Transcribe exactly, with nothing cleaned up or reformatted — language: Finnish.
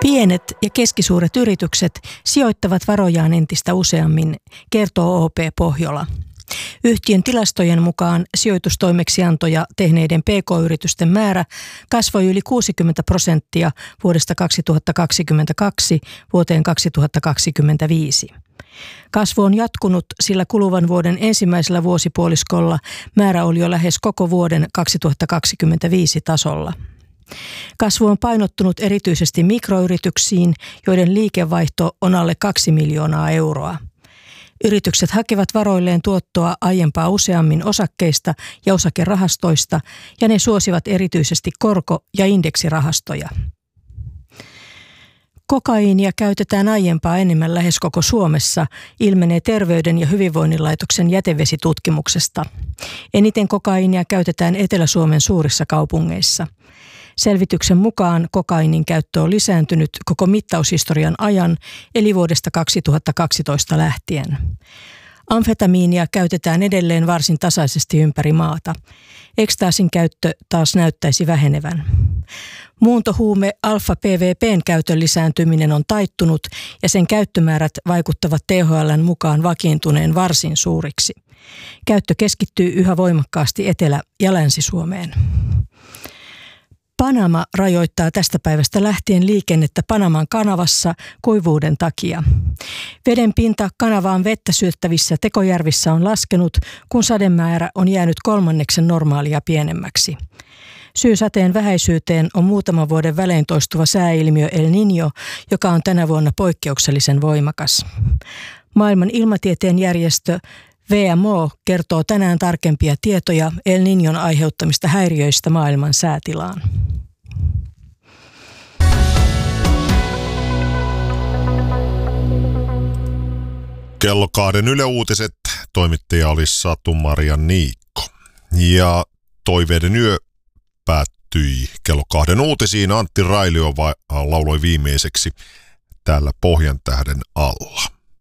Pienet ja keskisuuret yritykset sijoittavat varojaan entistä useammin, kertoo O P Pohjola. Yhtiön tilastojen mukaan sijoitustoimeksiantoja tehneiden P K-yritysten määrä kasvoi yli kuusikymmentä prosenttia vuodesta kaksituhattakaksikymmentäkaksi vuoteen kaksituhattakaksikymmentäviisi. Kasvu on jatkunut, sillä kuluvan vuoden ensimmäisellä vuosipuoliskolla määrä oli jo lähes koko vuoden kaksituhattakaksikymmentäviisi tasolla. Kasvu on painottunut erityisesti mikroyrityksiin, joiden liikevaihto on alle kaksi miljoonaa euroa. Yritykset hakevat varoilleen tuottoa aiempaa useammin osakkeista ja osakerahastoista, ja ne suosivat erityisesti korko- ja indeksirahastoja. Kokaiinia käytetään aiempaa enemmän lähes koko Suomessa, ilmenee Terveyden ja hyvinvoinnin laitoksen jätevesitutkimuksesta. Eniten kokaiinia käytetään Etelä-Suomen suurissa kaupungeissa. Selvityksen mukaan kokaiinin käyttö on lisääntynyt koko mittaushistorian ajan, eli vuodesta kaksituhattakaksitoista lähtien. Amfetamiinia käytetään edelleen varsin tasaisesti ympäri maata. Ekstaasin käyttö taas näyttäisi vähenevän. Muuntohuume alfa-P V P:n käytön lisääntyminen on taittunut ja sen käyttömäärät vaikuttavat T H L:n mukaan vakiintuneen varsin suuriksi. Käyttö keskittyy yhä voimakkaasti Etelä- ja Länsi-Suomeen. Panama rajoittaa tästä päivästä lähtien liikennettä Panaman kanavassa kuivuuden takia. Veden pinta kanavaan vettä syöttävissä tekojärvissä on laskenut, kun sademäärä on jäänyt kolmanneksen normaalia pienemmäksi. Syy sateen vähäisyyteen on muutaman vuoden välein toistuva sääilmiö El Niño, joka on tänä vuonna poikkeuksellisen voimakas. Maailman ilmatieteen järjestö W M O kertoo tänään tarkempia tietoja El Niñon aiheuttamista häiriöistä maailman säätilaan. Kello kahden Yle Uutiset, toimittaja oli Satu-Maria Niikko. Ja Toiveiden yö päättyi kello kahden uutisiin. Antti Railio va- lauloi viimeiseksi täällä Pohjantähden alla.